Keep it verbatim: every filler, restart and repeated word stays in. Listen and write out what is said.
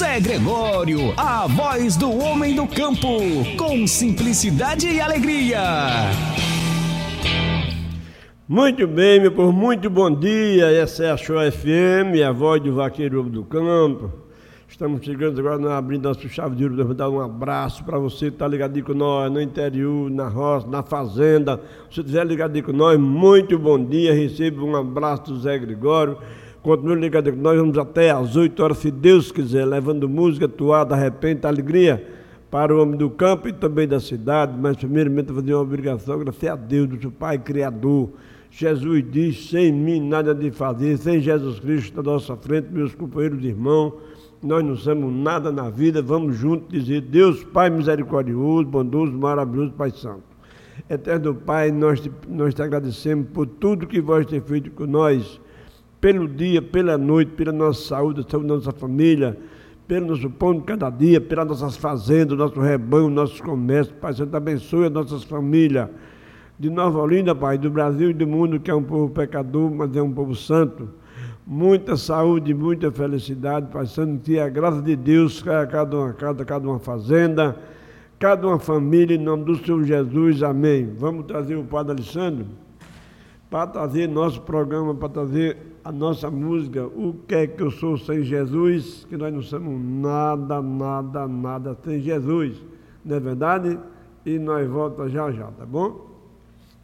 Zé Gregório, a voz do homem do campo, com simplicidade e alegria. Muito bem, meu povo, muito bom dia. Essa é a Show F M, a voz do vaqueiro do campo. Estamos chegando agora, abrindo nosso chave de ouro. Vou dar um abraço para você que está ligadinho com nós, no interior, na roça, na fazenda. Se estiver ligadinho com nós, muito bom dia. Receba um abraço do Zé Gregório. Continue ligadinho com nós, vamos até às oito horas, se Deus quiser, levando música, toada, repente, alegria para o homem do campo e também da cidade. Mas primeiramente fazer uma obrigação, agradecer a Deus, do seu Pai Criador. Jesus diz, sem mim nada de fazer, sem Jesus Cristo na nossa frente, meus companheiros e irmãos, nós não somos nada na vida, vamos juntos dizer, Deus Pai misericordioso, bondoso, maravilhoso, Pai Santo. Eterno Pai, nós te, nós te agradecemos por tudo que vós tem feito com nós, pelo dia, pela noite, pela nossa saúde, a saúde da nossa família, pelo nosso pão de cada dia, pelas nossas fazendas, nosso rebanho, nossos comércios. Pai Santo, abençoe as nossas famílias de Nova Olinda, Pai, do Brasil e do mundo, que é um povo pecador, mas é um povo santo. Muita saúde, muita felicidade, Pai Santo, que a graça de Deus caia a cada uma casa, cada uma fazenda, cada uma família, em nome do Senhor Jesus, amém. Vamos trazer o Padre Alessandro para trazer nosso programa, para trazer a nossa música, O Que É Que Eu Sou Sem Jesus, que nós não somos nada, nada, nada sem Jesus, não é verdade? E nós voltamos já já, tá bom?